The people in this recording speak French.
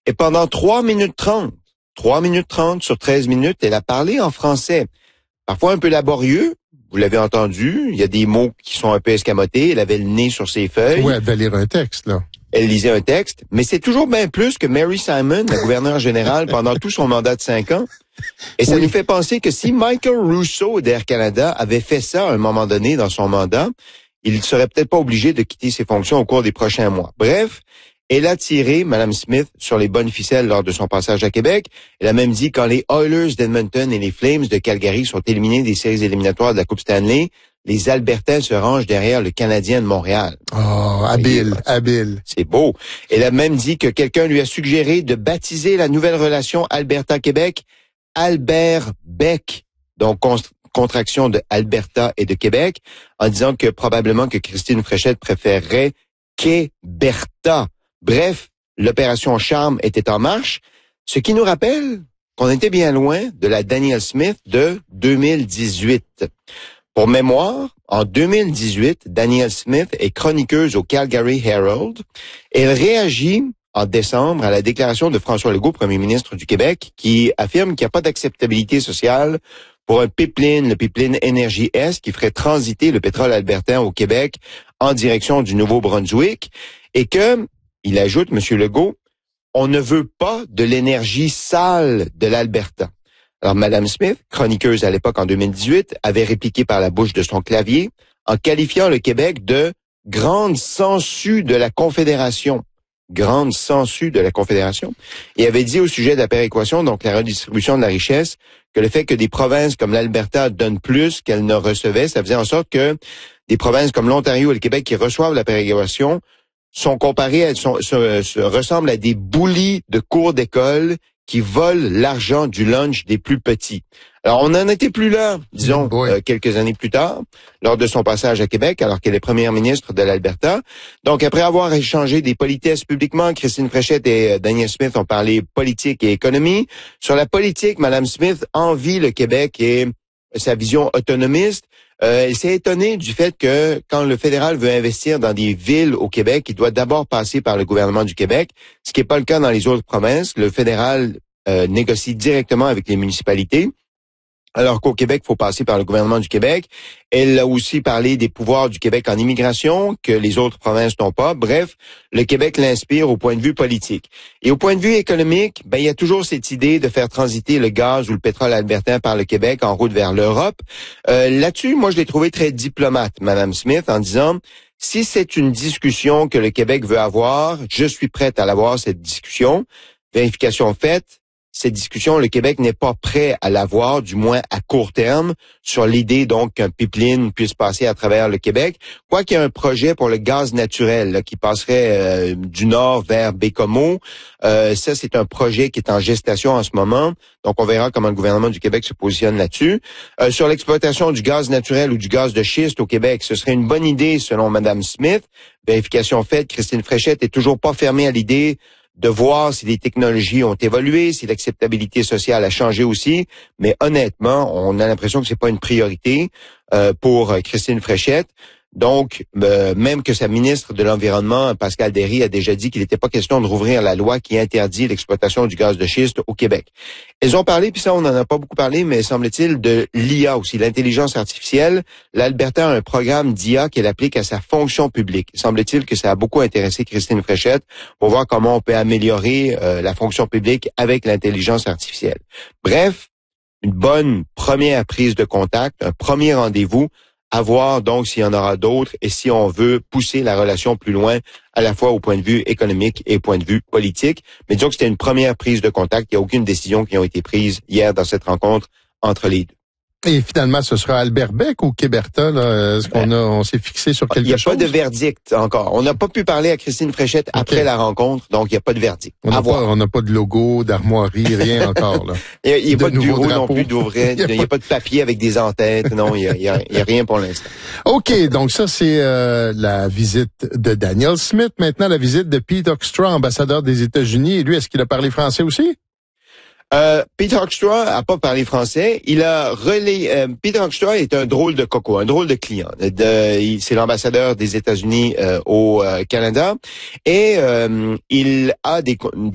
Et pendant 3 minutes 30 sur 13 minutes, elle a parlé en français. Parfois un peu laborieux, vous l'avez entendu, il y a des mots qui sont un peu escamotés, elle avait le nez sur ses feuilles. Oui, elle devait lire un texte, là. Elle lisait un texte, mais c'est toujours bien plus que Mary Simon, la gouverneure générale, pendant tout son mandat de 5 ans. Et ça nous fait penser que si Michael Rousseau d'Air Canada avait fait ça à un moment donné dans son mandat, il serait peut-être pas obligé de quitter ses fonctions au cours des prochains mois. Bref, elle a tiré Mme Smith sur les bonnes ficelles lors de son passage à Québec. Elle a même dit quand les Oilers d'Edmonton et les Flames de Calgary sont éliminés des séries éliminatoires de la Coupe Stanley, les Albertains se rangent derrière le Canadien de Montréal. Oh, habile. C'est beau. Elle a même dit que quelqu'un lui a suggéré de baptiser la nouvelle relation Alberta-Québec Albert Beck, donc contraction de Alberta et de Québec, en disant que probablement que Christine Fréchette préférerait Québerta. Bref, l'opération Charme était en marche, ce qui nous rappelle qu'on était bien loin de la Danielle Smith de 2018. Pour mémoire, en 2018, Danielle Smith est chroniqueuse au Calgary Herald. Elle réagit en décembre à la déclaration de François Legault, premier ministre du Québec, qui affirme qu'il n'y a pas d'acceptabilité sociale pour un pipeline, le pipeline Énergie Est, qui ferait transiter le pétrole albertain au Québec en direction du Nouveau-Brunswick, et que, il ajoute, M. Legault, on ne veut pas de l'énergie sale de l'Alberta. Alors, Mme Smith, chroniqueuse à l'époque en 2018, avait répliqué par la bouche de son clavier en qualifiant le Québec de grande sangsue de la Confédération. Grande sangsue de la Confédération. Et avait dit au sujet de la péréquation, donc la redistribution de la richesse, que le fait que des provinces comme l'Alberta donnent plus qu'elles ne recevaient, ça faisait en sorte que des provinces comme l'Ontario et le Québec qui reçoivent la péréquation sont comparées, se ressemblent à des boulis de cours d'école qui volent l'argent du lunch des plus petits. Alors, on n'en était plus là, disons, quelques années plus tard, lors de son passage à Québec, alors qu'elle est première ministre de l'Alberta. Donc, après avoir échangé des politesses publiquement, Christine Fréchette et Danielle Smith ont parlé politique et économie. Sur la politique, Mme Smith envie le Québec et sa vision autonomiste. Elle s'est étonnée du fait que quand le fédéral veut investir dans des villes au Québec, il doit d'abord passer par le gouvernement du Québec, ce qui n'est pas le cas dans les autres provinces. Le fédéral négocie directement avec les municipalités, alors qu'au Québec, il faut passer par le gouvernement du Québec. Elle a aussi parlé des pouvoirs du Québec en immigration, que les autres provinces n'ont pas. Bref, le Québec l'inspire au point de vue politique. Et au point de vue économique, il y a toujours cette idée de faire transiter le gaz ou le pétrole albertain par le Québec en route vers l'Europe. Là-dessus, moi, je l'ai trouvé très diplomate, Mme Smith, en disant, si c'est une discussion que le Québec veut avoir, je suis prête à l'avoir, cette discussion. Vérification faite. Cette discussion, le Québec n'est pas prêt à l'avoir, du moins à court terme, sur l'idée donc qu'un pipeline puisse passer à travers le Québec. Quoi qu'il y ait un projet pour le gaz naturel là, qui passerait du nord vers Bécomo, ça c'est un projet qui est en gestation en ce moment. Donc on verra comment le gouvernement du Québec se positionne là-dessus. Sur l'exploitation du gaz naturel ou du gaz de schiste au Québec, ce serait une bonne idée selon Mme Smith. Vérification faite, Christine Fréchette est toujours pas fermée à l'idée de voir si les technologies ont évolué, si l'acceptabilité sociale a changé aussi. Mais honnêtement, on a l'impression que c'est pas une priorité pour Christine Fréchette. Donc, même que sa ministre de l'Environnement, Pascal Derry, a déjà dit qu'il n'était pas question de rouvrir la loi qui interdit l'exploitation du gaz de schiste au Québec. Elles ont parlé, puis ça, on n'en a pas beaucoup parlé, mais semble-t-il, de l'IA aussi, l'intelligence artificielle. L'Alberta a un programme d'IA qu'elle applique à sa fonction publique. Semble-t-il que ça a beaucoup intéressé Christine Fréchette pour voir comment on peut améliorer la fonction publique avec l'intelligence artificielle. Bref, une bonne première prise de contact, un premier rendez-vous, à voir donc s'il y en aura d'autres et si on veut pousser la relation plus loin, à la fois au point de vue économique et au point de vue politique. Mais disons que c'était une première prise de contact. Il n'y a aucune décision qui a été prise hier dans cette rencontre entre les deux. Et finalement, ce sera Albert Beck ou Québerta, là? Est-ce on s'est fixé sur quelque chose? Il n'y a pas de verdict encore. On n'a pas pu parler à Christine Fréchette après la rencontre, donc il n'y a pas de verdict. On n'a pas de logo, d'armoirie, rien encore, là. Il n'y a pas de bureau non plus d'ouvrir. Il n'y a pas de papier avec des en-têtes. Non, il y a rien pour l'instant. OK, donc ça, c'est la visite de Danielle Smith. Maintenant, la visite de Pete Hoekstra, ambassadeur des États-Unis. Et lui, est-ce qu'il a parlé français aussi? Pete Hoekstra a pas parlé français. Il a relayé. Pete Hoekstra est un drôle de coco, un drôle de client. C'est l'ambassadeur des États-Unis au Canada et il a des